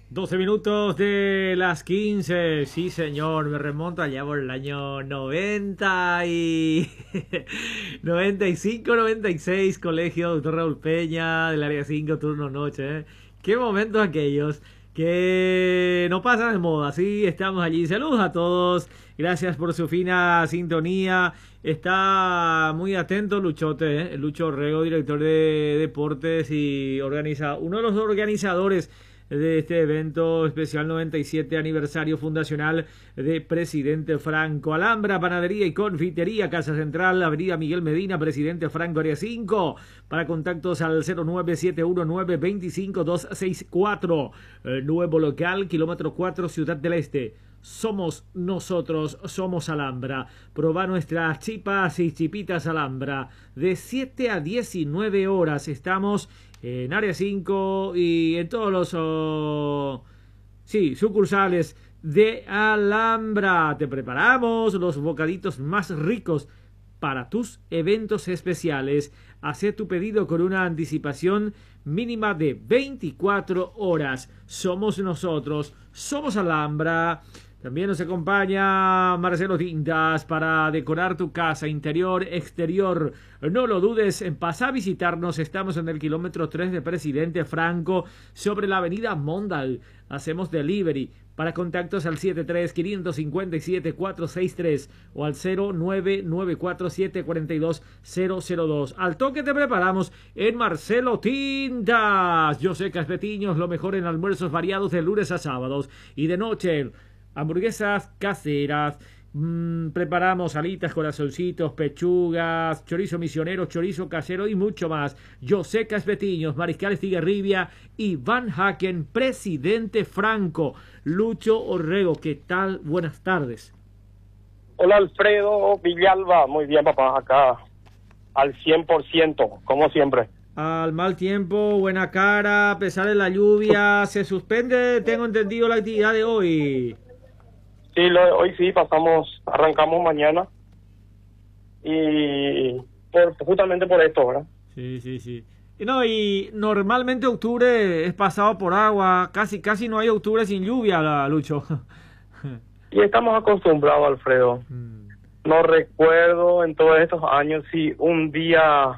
12 minutos de las 15. Sí, señor, me remonto allá por el año 90 y 95, 96, Colegio Doctor Raúl Peña del área 5, turno noche. Qué momentos aquellos que no pasan de moda. Sí, estamos allí. Saludos a todos. Gracias por su fina sintonía. Está muy atento Luchote, Lucho Orrego, director de deportes y uno de los organizadores de este evento especial 97 aniversario fundacional de Presidente Franco. Alhambra, Panadería y Confitería, Casa Central, Avenida Miguel Medina, Presidente Franco, área 5. Para contactos al 09719252264. Nuevo local, kilómetro 4, Ciudad del Este. Somos nosotros, somos Alhambra. Proba nuestras chipas y chipitas Alhambra. De 7 a 19 horas estamos en área 5 y en todos los sucursales de Alhambra. Te preparamos los bocaditos más ricos para tus eventos especiales. Haz tu pedido con una anticipación mínima de 24 horas. Somos nosotros, somos Alhambra. También nos acompaña Marcelo Tintas para decorar tu casa, interior, exterior. No lo dudes, pasá a visitarnos. Estamos en el kilómetro 3 de Presidente Franco, sobre la avenida Mondal. Hacemos delivery. Para contactos al 73-557-463 o al 09947-42002. Al toque te preparamos en Marcelo Tintas. Joseca Espetiños, lo mejor en almuerzos variados de lunes a sábados. Y de noche, hamburguesas caseras. Preparamos alitas, corazoncitos, pechugas, chorizo misionero, chorizo casero y mucho más. Joseca Espetiños, Mariscal Estigarribia y Van Haken, Presidente Franco. Lucho Orrego, ¿qué tal? Buenas tardes. Hola Alfredo Villalba, muy bien papá, acá al 100%, como siempre. Al mal tiempo, buena cara, a pesar de la lluvia, se suspende, tengo entendido, la actividad de hoy. Sí, hoy sí, arrancamos mañana y justamente por esto, ¿verdad? Sí. Y normalmente octubre es pasado por agua, casi no hay octubre sin lluvia, Lucho. Y estamos acostumbrados, Alfredo. No recuerdo en todos estos años si un día,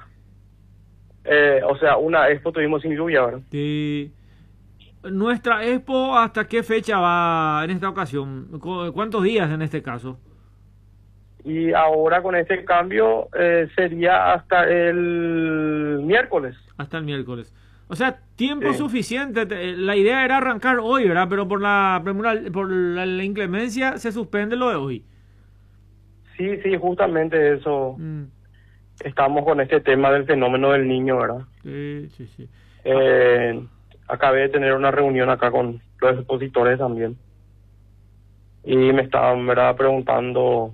una expo tuvimos sin lluvia, ¿verdad? Sí. ¿Nuestra expo hasta qué fecha va en esta ocasión? ¿Cuántos días en este caso? Y ahora con este cambio sería hasta el miércoles. Hasta el miércoles. O sea, tiempo suficiente. La idea era arrancar hoy, ¿verdad? Pero por la inclemencia se suspende lo de hoy. Sí, justamente eso. Estamos con este tema del fenómeno del niño, ¿verdad? Sí. Acabé de tener una reunión acá con los expositores también. Y me estaban, ¿verdad?, preguntando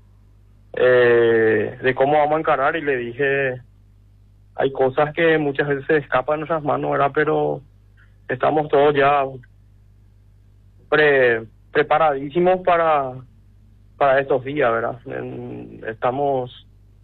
de cómo vamos a encarar, y le dije, hay cosas que muchas veces se escapan de nuestras manos, ¿verdad? Pero estamos todos ya preparadísimos para estos días, ¿verdad? Estamos